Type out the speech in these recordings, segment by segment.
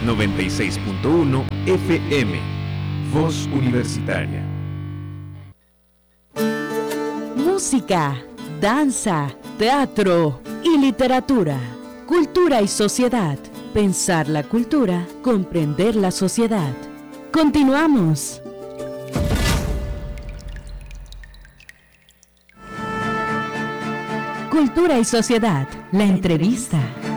96.1 FM. Voz Universitaria. Música, danza, teatro y literatura. Cultura y sociedad. Pensar la cultura, comprender la sociedad. Continuamos. Cultura y sociedad, la entrevista.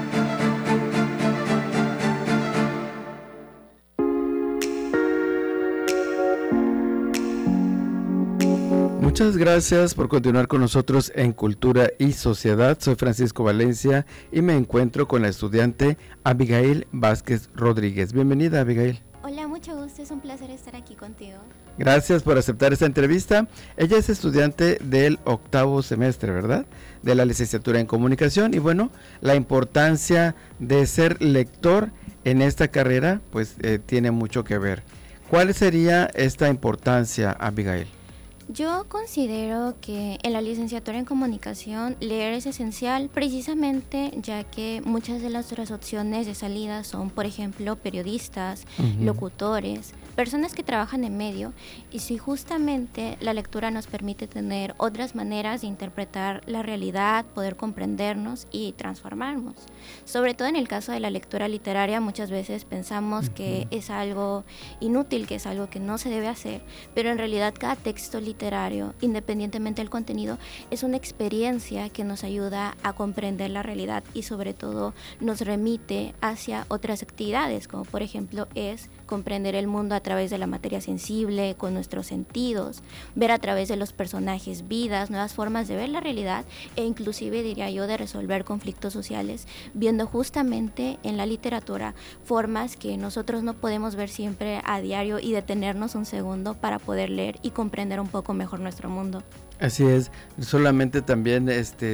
Muchas gracias por continuar con nosotros en Cultura y Sociedad. Soy Francisco Valencia y me encuentro con la estudiante Abigail Vázquez Rodríguez. Bienvenida, Abigail. Hola, mucho gusto, es un placer estar aquí contigo. Gracias por aceptar esta entrevista. Ella es estudiante del 8º semestre, ¿verdad? De la licenciatura en comunicación. Y bueno, la importancia de ser lector en esta carrera, pues tiene mucho que ver. ¿Cuál sería esta importancia, Abigail? Yo considero que en la licenciatura en comunicación leer es esencial precisamente ya que muchas de nuestras opciones de salida son, por ejemplo, periodistas, locutores, personas que trabajan en medio, y si justamente la lectura nos permite tener otras maneras de interpretar la realidad, poder comprendernos y transformarnos. Sobre todo en el caso de la lectura literaria, muchas veces pensamos que es algo inútil, que es algo que no se debe hacer, pero en realidad cada texto literario, independientemente del contenido, es una experiencia que nos ayuda a comprender la realidad y sobre todo nos remite hacia otras actividades, como por ejemplo es comprender el mundo a través de la materia sensible, con nuestros sentidos, ver a través de los personajes vidas, nuevas formas de ver la realidad e inclusive, diría yo, de resolver conflictos sociales, viendo justamente en la literatura formas que nosotros no podemos ver siempre a diario y detenernos un segundo para poder leer y comprender un poco mejor nuestro mundo. Así es, solamente también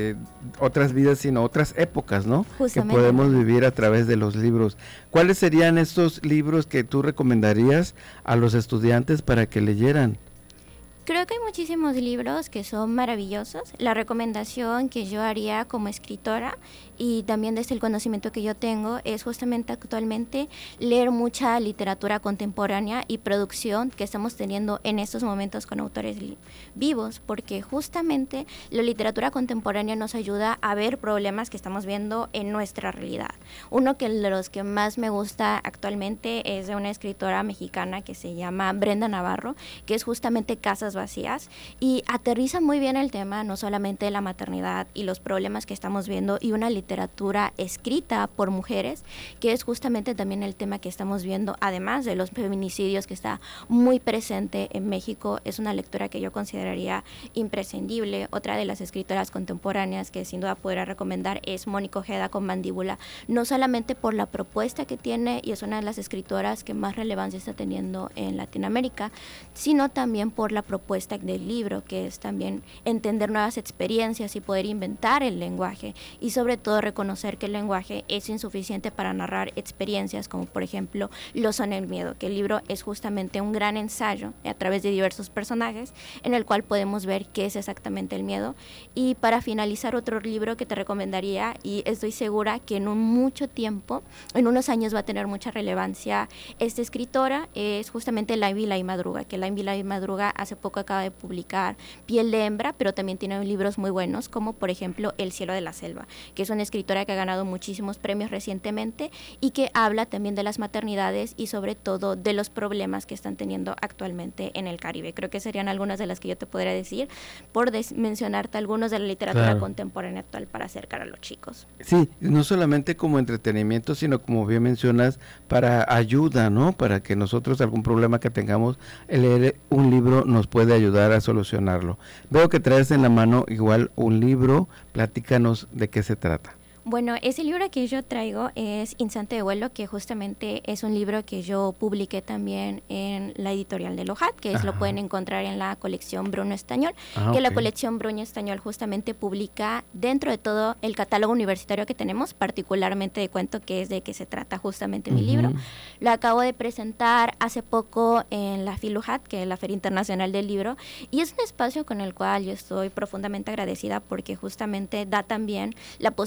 otras vidas, sino otras épocas, ¿no? Justamente. Que podemos vivir a través de los libros. ¿Cuáles serían estos libros que tú recomendarías a los estudiantes para que leyeran? Creo que hay muchísimos libros que son maravillosos. La recomendación que yo haría como escritora y también desde el conocimiento que yo tengo es justamente actualmente leer mucha literatura contemporánea y producción que estamos teniendo en estos momentos con autores vivos, porque justamente la literatura contemporánea nos ayuda a ver problemas que estamos viendo en nuestra realidad. Uno de los que más me gusta actualmente es de una escritora mexicana que se llama Brenda Navarro, que es justamente Casas Vacías, y aterriza muy bien el tema, no solamente de la maternidad y los problemas que estamos viendo, y una literatura escrita por mujeres, que es justamente también el tema que estamos viendo, además de los feminicidios que está muy presente en México. Es una lectura que yo consideraría imprescindible. Otra de las escritoras contemporáneas que sin duda podría recomendar es Mónica Ojeda con Mandíbula, no solamente por la propuesta que tiene, y es una de las escritoras que más relevancia está teniendo en Latinoamérica, sino también por la propuesta del libro, que es también entender nuevas experiencias y poder inventar el lenguaje, y sobre todo reconocer que el lenguaje es insuficiente para narrar experiencias como por ejemplo lo son el miedo, que el libro es justamente un gran ensayo a través de diversos personajes en el cual podemos ver qué es exactamente el miedo. Y para finalizar, otro libro que te recomendaría, y estoy segura que en mucho tiempo, en unos años va a tener mucha relevancia esta escritora, es justamente Lain Vilay Madruga, que Lain Vilay Madruga hace poco acaba de publicar Piel de hembra, pero también tiene libros muy buenos, como por ejemplo El cielo de la selva, que es una escritora que ha ganado muchísimos premios recientemente y que habla también de las maternidades y sobre todo de los problemas que están teniendo actualmente en el Caribe. Creo que serían algunas de las que yo te podría decir, por mencionarte algunos de la literatura contemporánea actual para acercar a los chicos. Sí, no solamente como entretenimiento, sino como bien mencionas, para ayuda, ¿no? Para que nosotros algún problema que tengamos, leer un libro nos puede ayudar a solucionarlo. Veo que traes en la mano igual un libro, platícanos de qué se trata. Bueno, ese libro que yo traigo es Instante de vuelo, que justamente es un libro que yo publiqué también en la editorial de Lojat, que lo pueden encontrar en la colección Bruno Estañol, la colección Bruno Estañol justamente publica dentro de todo el catálogo universitario que tenemos, particularmente de cuento, que es de que se trata justamente mi libro. Lo acabo de presentar hace poco en la FILUJAT, que es la Feria Internacional del Libro, y es un espacio con el cual yo estoy profundamente agradecida porque justamente da también la posibilidad de publicar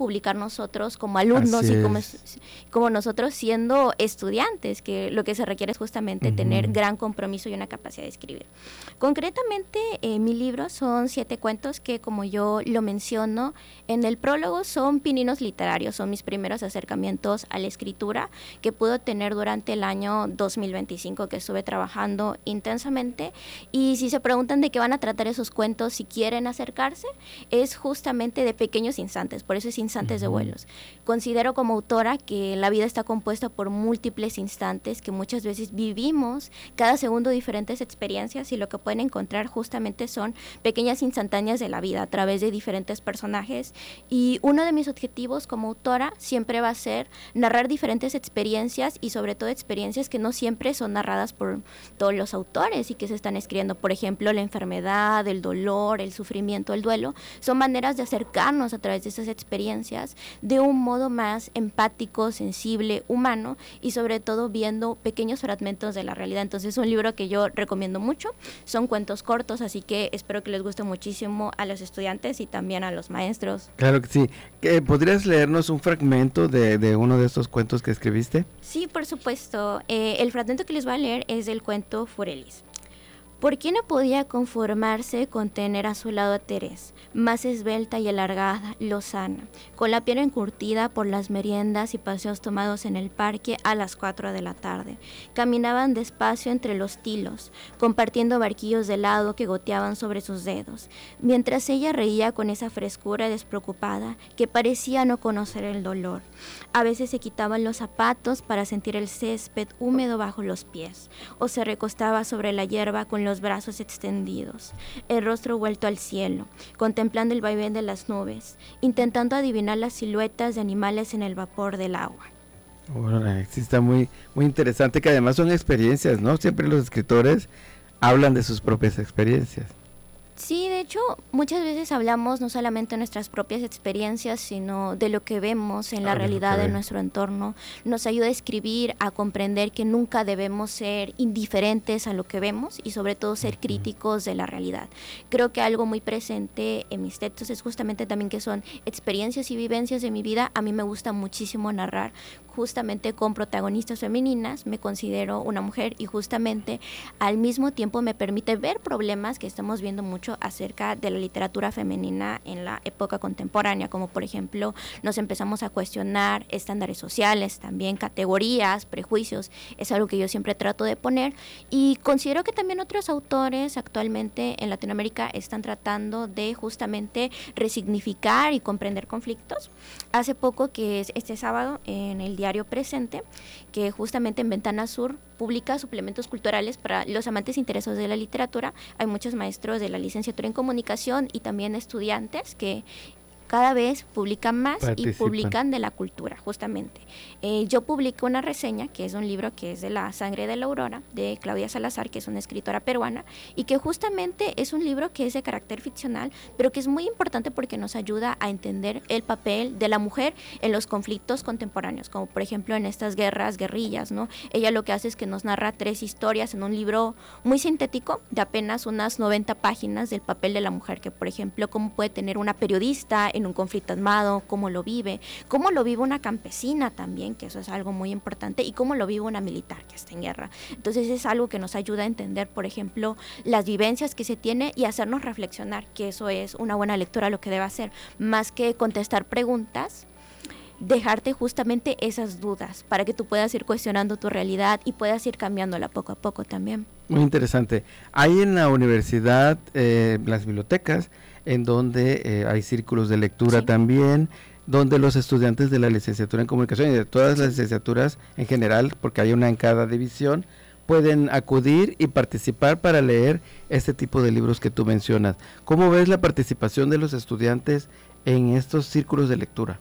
publicar nosotros como alumnos Así y es. como nosotros siendo estudiantes, que lo que se requiere es justamente tener gran compromiso y una capacidad de escribir. Concretamente, mi libro son 7 cuentos que, como yo lo menciono, en el prólogo son pininos literarios, son mis primeros acercamientos a la escritura que pude tener durante el año 2025, que estuve trabajando intensamente. Y si se preguntan de qué van a tratar esos cuentos, si quieren acercarse, es justamente de pequeños instantes, por eso es instantes de vuelos. Considero como autora que la vida está compuesta por múltiples instantes, que muchas veces vivimos cada segundo diferentes experiencias, y lo que pueden encontrar justamente son pequeñas instantáneas de la vida a través de diferentes personajes. Y uno de mis objetivos como autora siempre va a ser narrar diferentes experiencias, y sobre todo experiencias que no siempre son narradas por todos los autores y que se están escribiendo. Por ejemplo, la enfermedad, el dolor, el sufrimiento, el duelo, son maneras de acercarnos a través de esas experiencias de un modo más empático, sensible, humano, y sobre todo viendo pequeños fragmentos de la realidad. Entonces es un libro que yo recomiendo mucho. Son cuentos cortos, así que espero que les guste muchísimo a los estudiantes y también a los maestros. Claro que sí. ¿Podrías leernos un fragmento de uno de estos cuentos que escribiste? Sí, por supuesto. El fragmento que les voy a leer es del cuento Furelis. ¿Por qué no podía conformarse con tener a su lado a Terés, más esbelta y alargada, lozana, con la piel encurtida por las meriendas y paseos tomados en el parque a las 4 de la tarde? Caminaban despacio entre los tilos, compartiendo barquillos de helado que goteaban sobre sus dedos, mientras ella reía con esa frescura despreocupada que parecía no conocer el dolor. A veces se quitaban los zapatos para sentir el césped húmedo bajo los pies, o se recostaba sobre la hierba con los brazos extendidos, el rostro vuelto al cielo, contemplando el vaivén de las nubes, intentando adivinar las siluetas de animales en el vapor del agua. Bueno, sí, está muy interesante, que además son experiencias, ¿no? Siempre los escritores hablan de sus propias experiencias. Sí, de hecho, muchas veces hablamos no solamente de nuestras propias experiencias, sino de lo que vemos en la realidad de nuestro entorno. Nos ayuda a escribir, a comprender que nunca debemos ser indiferentes a lo que vemos y sobre todo ser críticos de la realidad. Creo que algo muy presente en mis textos es justamente también que son experiencias y vivencias de mi vida. A mí me gusta muchísimo narrar justamente con protagonistas femeninas. Me considero una mujer y justamente al mismo tiempo me permite ver problemas que estamos viendo mucho acerca de la literatura femenina en la época contemporánea, como por ejemplo nos empezamos a cuestionar estándares sociales, también categorías, prejuicios. Es algo que yo siempre trato de poner, y considero que también otros autores actualmente en Latinoamérica están tratando de justamente resignificar y comprender conflictos. Hace poco, que es este sábado, en el diario Presente, que justamente en Ventana Sur publica suplementos culturales para los amantes interesados de la literatura. Hay muchos maestros de la licenciatura en comunicación y también estudiantes que cada vez publican más y publican de la cultura, justamente. Yo publico una reseña, que es un libro que es de La sangre de la aurora, de Claudia Salazar, que es una escritora peruana, y que justamente es un libro que es de carácter ficcional, pero que es muy importante porque nos ayuda a entender el papel de la mujer en los conflictos contemporáneos, como por ejemplo en estas guerrillas, ¿no? Ella lo que hace es que nos narra 3 historias en un libro muy sintético, de apenas unas 90 páginas, del papel de la mujer, que por ejemplo, cómo puede tener una periodista en un conflicto armado, cómo lo vive una campesina también, que eso es algo muy importante, y cómo lo vive una militar que está en guerra. Entonces es algo que nos ayuda a entender, por ejemplo, las vivencias que se tiene y hacernos reflexionar, que eso es una buena lectura lo que debe hacer, más que contestar preguntas, dejarte justamente esas dudas para que tú puedas ir cuestionando tu realidad y puedas ir cambiándola poco a poco también. Muy interesante. Hay en la universidad las bibliotecas, en donde hay círculos de lectura también, donde los estudiantes de la licenciatura en comunicación y de todas las licenciaturas en general, porque hay una en cada división, pueden acudir y participar para leer este tipo de libros que tú mencionas. ¿Cómo ves la participación de los estudiantes en estos círculos de lectura?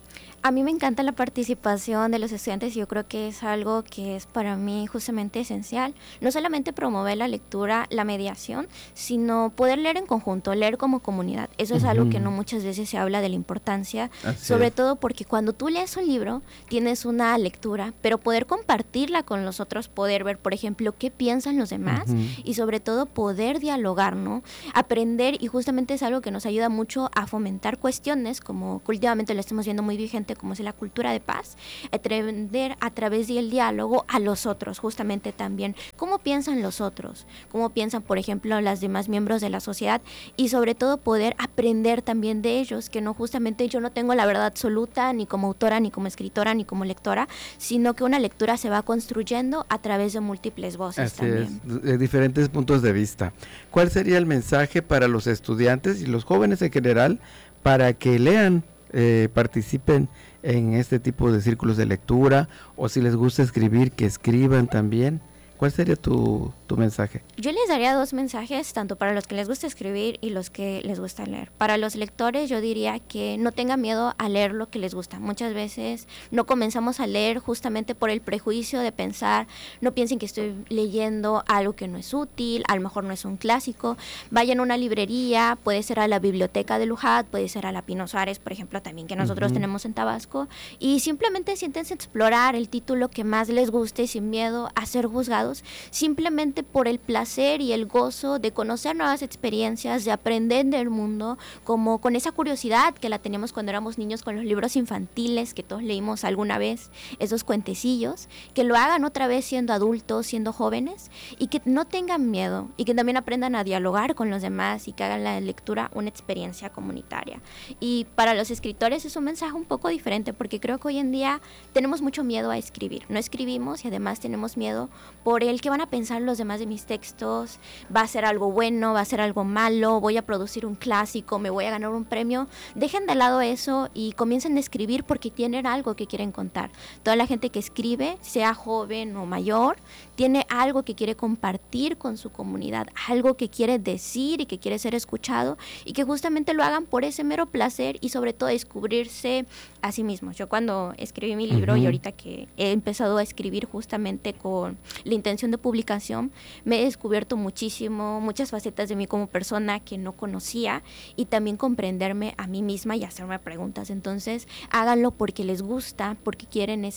A mí me encanta la participación de los estudiantes y yo creo que es algo que es para mí justamente esencial. No solamente promover la lectura, la mediación, sino poder leer en conjunto, leer como comunidad. Eso es algo que no muchas veces se habla de la importancia, sobre todo porque cuando tú lees un libro, tienes una lectura, pero poder compartirla con los otros, poder ver, por ejemplo, qué piensan los demás y sobre todo poder dialogar, ¿no? Aprender, y justamente es algo que nos ayuda mucho a fomentar cuestiones, como que últimamente lo estamos viendo muy vigente, como es la cultura de paz, aprender a través del diálogo a los otros, justamente también, cómo piensan los otros, cómo piensan, por ejemplo, los demás miembros de la sociedad, y sobre todo poder aprender también de ellos, que no justamente yo no tengo la verdad absoluta, ni como autora, ni como escritora, ni como lectora, sino que una lectura se va construyendo a través de múltiples voces. Así también. es, de diferentes puntos de vista. ¿Cuál sería el mensaje para los estudiantes y los jóvenes en general para que lean, participen en este tipo de círculos de lectura, o si les gusta escribir, que escriban también? ¿Cuál sería tu mensaje? Yo les daría dos mensajes, tanto para los que les gusta escribir y los que les gusta leer. Para los lectores yo diría que no tengan miedo a leer lo que les gusta. Muchas veces no comenzamos a leer justamente por el prejuicio de pensar, no piensen que estoy leyendo algo que no es útil, a lo mejor no es un clásico. Vayan a una librería, puede ser a la biblioteca de Lujat, puede ser a la Pino Suárez, por ejemplo, también que nosotros tenemos en Tabasco, y simplemente siéntense a explorar el título que más les guste sin miedo a ser juzgados, simplemente por el placer y el gozo de conocer nuevas experiencias, de aprender del mundo, como con esa curiosidad que la teníamos cuando éramos niños con los libros infantiles que todos leímos alguna vez, esos cuentecillos, que lo hagan otra vez siendo adultos, siendo jóvenes, y que no tengan miedo, y que también aprendan a dialogar con los demás y que hagan la lectura una experiencia comunitaria. Y para los escritores es un mensaje un poco diferente, porque creo que hoy en día tenemos mucho miedo a escribir, no escribimos y además tenemos miedo por el que van a pensar los demás de mis textos, va a ser algo bueno, va a ser algo malo, voy a producir un clásico, me voy a ganar un premio. Dejen de lado eso y comiencen a escribir porque tienen algo que quieren contar. Toda la gente que escribe, sea joven o mayor, tiene algo que quiere compartir con su comunidad, algo que quiere decir y que quiere ser escuchado, y que justamente lo hagan por ese mero placer y sobre todo descubrirse a sí mismos. Yo cuando escribí mi libro y ahorita que he empezado a escribir justamente con la intención de publicación, me he descubierto muchísimo, muchas facetas de mí como persona que no conocía, y también comprenderme a mí misma y hacerme preguntas. Entonces, háganlo porque les gusta, porque tienen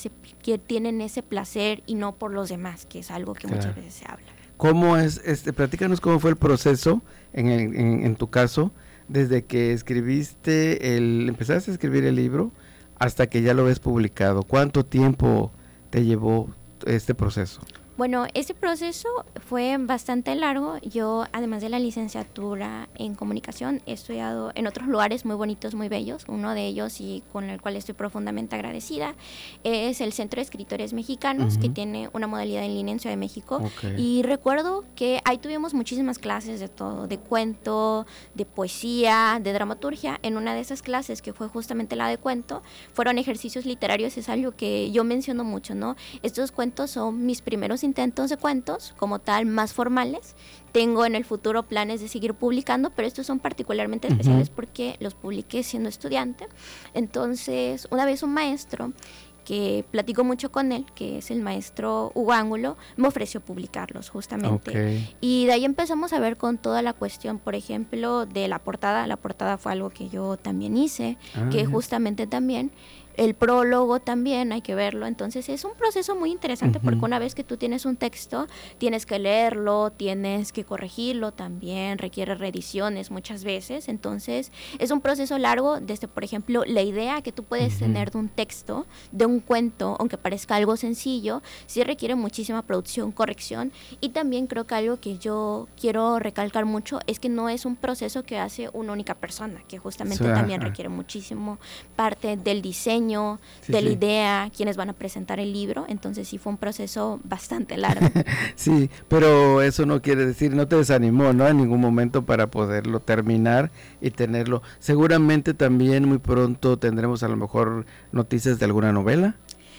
ese placer y no por los demás, que es algo que muchas veces se habla. ¿Cómo es, platícanos cómo fue el proceso en tu caso, desde que empezaste a escribir el libro hasta que ya lo ves publicado? ¿Cuánto tiempo te llevó este proceso? Bueno, ese proceso fue bastante largo. Yo, además de la licenciatura en comunicación, he estudiado en otros lugares muy bonitos, muy bellos. Uno de ellos, y con el cual estoy profundamente agradecida, es el Centro de Escritores Mexicanos, que tiene una modalidad en línea en Ciudad de México. Y recuerdo que ahí tuvimos muchísimas clases de todo, de cuento, de poesía, de dramaturgia. En una de esas clases, que fue justamente la de cuento, fueron ejercicios literarios. Es algo que yo menciono mucho, ¿no? Estos cuentos son mis primeros intentos de cuentos, como tal, más formales. Tengo en el futuro planes de seguir publicando, pero estos son particularmente especiales porque los publiqué siendo estudiante. Entonces, una vez un maestro que platico mucho con él, que es el maestro Hugo Ángulo, me ofreció publicarlos justamente. Y de ahí empezamos a ver con toda la cuestión, por ejemplo, de la portada. La portada fue algo que yo también hice, que justamente también el prólogo también hay que verlo. Entonces es un proceso muy interesante porque una vez que tú tienes un texto, tienes que leerlo, tienes que corregirlo también, requiere reediciones muchas veces. Entonces es un proceso largo desde, por ejemplo, la idea que tú puedes tener de un texto, de un cuento, aunque parezca algo sencillo, sí requiere muchísima producción, corrección. Y también creo que algo que yo quiero recalcar mucho es que no es un proceso que hace una única persona, que justamente también requiere muchísimo parte del diseño, de la idea, quienes van a presentar el libro. Entonces sí fue un proceso bastante largo. Sí, pero eso no quiere decir, no te desanimó, ¿no? En ningún momento para poderlo terminar y tenerlo. Seguramente también muy pronto tendremos a lo mejor noticias de alguna novela.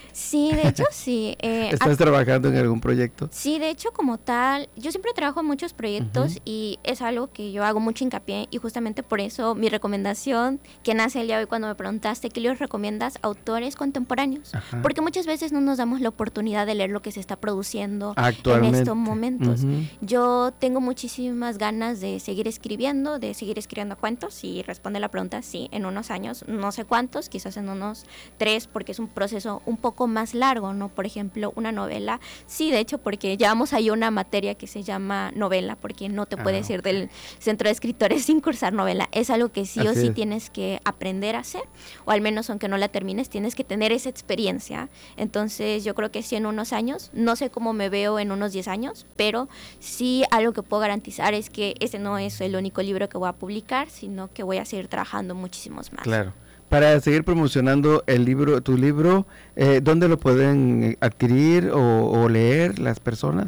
Sí, de hecho sí. ¿Estás trabajando en algún proyecto? Sí, de hecho como tal, yo siempre trabajo en muchos proyectos y es algo que yo hago mucho hincapié y justamente por eso mi recomendación que nace el día de hoy cuando me preguntaste qué libros recomiendas, autores contemporáneos. Ajá. Porque muchas veces no nos damos la oportunidad de leer lo que se está produciendo Actualmente. en estos momentos. Ujú. Yo tengo muchísimas ganas de seguir escribiendo cuentos y responde la pregunta, sí, en unos años, no sé cuántos, quizás en unos 3, porque es un proceso un poco más largo, ¿no? Por ejemplo, una novela, sí, de hecho, porque llevamos ahí una materia que se llama novela, porque no te puedes ir del centro de escritores sin cursar novela, es algo que sí o sí tienes que aprender a hacer, o al menos aunque no la termines, tienes que tener esa experiencia. Entonces yo creo que sí en unos años, no sé cómo me veo en unos 10 años, pero sí algo que puedo garantizar es que ese no es el único libro que voy a publicar, sino que voy a seguir trabajando muchísimos más. Claro. Para seguir promocionando el libro, tu libro, ¿dónde lo pueden adquirir o leer las personas?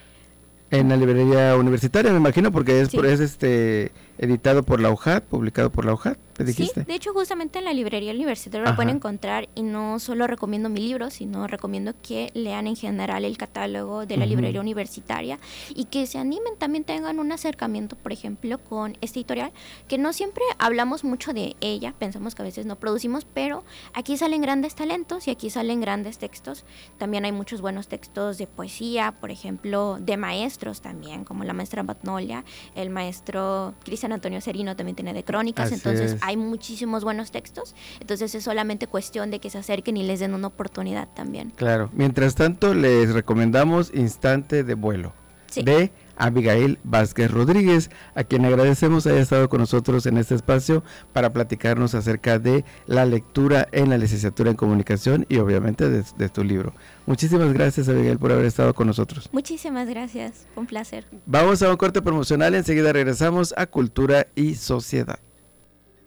En la librería universitaria, me imagino, porque es, editado por la UJAT, publicado por la UJAT, ¿te dijiste? Sí, de hecho justamente en la librería universitaria lo pueden encontrar y no solo recomiendo mi libro, sino recomiendo que lean en general el catálogo de la librería universitaria y que se animen, también tengan un acercamiento, por ejemplo, con esta editorial, que no siempre hablamos mucho de ella, pensamos que a veces no producimos, pero aquí salen grandes talentos y aquí salen grandes textos. También hay muchos buenos textos de poesía, por ejemplo, de maestros también, como la maestra Magnolia, el maestro Cristian Antonio Cerino también tiene de crónicas, Así entonces es. hay muchísimos buenos textos, entonces es solamente cuestión de que se acerquen y les den una oportunidad también. Claro. Mientras tanto, les recomendamos Instante de Vuelo, de Abigail Vázquez Rodríguez, a quien agradecemos haya estado con nosotros en este espacio para platicarnos acerca de la lectura en la licenciatura en comunicación y obviamente de tu libro. Muchísimas gracias, Abigail, por haber estado con nosotros. Muchísimas gracias, fue un placer. Vamos a un corte promocional, enseguida regresamos a Cultura y Sociedad.